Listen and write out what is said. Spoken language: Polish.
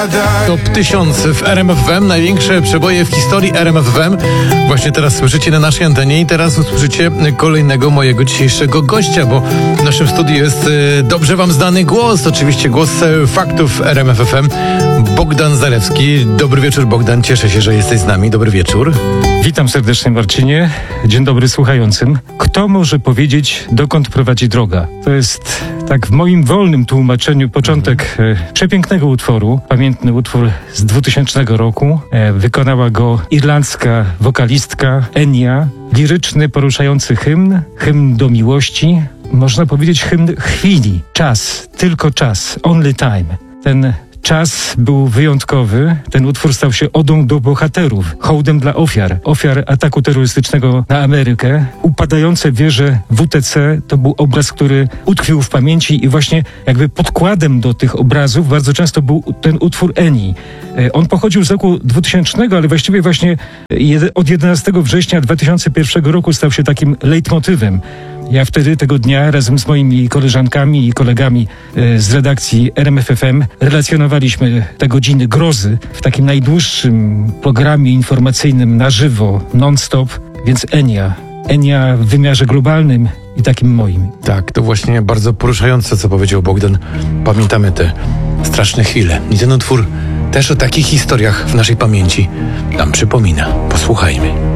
Top 1000 w RMF FM, największe przeboje w historii RMF FM. Właśnie teraz słyszycie na naszej antenie i teraz usłyszycie kolejnego mojego dzisiejszego gościa, bo w naszym studiu jest dobrze wam znany głos, oczywiście głos faktów RMF FM, Bogdan Zalewski. Dobry wieczór, Bogdan, cieszę się, że jesteś z nami. Dobry wieczór. Witam serdecznie, Marcinie. Dzień dobry słuchającym. Kto może powiedzieć, dokąd prowadzi droga? To jest, tak w moim wolnym tłumaczeniu, początek przepięknego utworu. Pamiętny utwór z 2000 roku. Wykonała go irlandzka wokalistka Enya. Liryczny, poruszający hymn do miłości. Można powiedzieć hymn chwili. Czas, tylko czas, only time. Ten czas był wyjątkowy. Ten utwór stał się odą do bohaterów, hołdem dla ofiar ataku terrorystycznego na Amerykę. Upadające wieże WTC to był obraz, który utkwił w pamięci i właśnie jakby podkładem do tych obrazów bardzo często był ten utwór Eni. On pochodził z roku 2000, ale właściwie właśnie od 11 września 2001 roku stał się takim leitmotywem. Ja wtedy tego dnia razem z moimi koleżankami i kolegami z redakcji RMF FM relacjonowaliśmy te godziny grozy w takim najdłuższym programie informacyjnym na żywo, non-stop, więc Enia w wymiarze globalnym i takim moim. Tak, to właśnie bardzo poruszające, co powiedział Bogdan. Pamiętamy te straszne chwile. I ten utwór też o takich historiach w naszej pamięci nam przypomina. Posłuchajmy.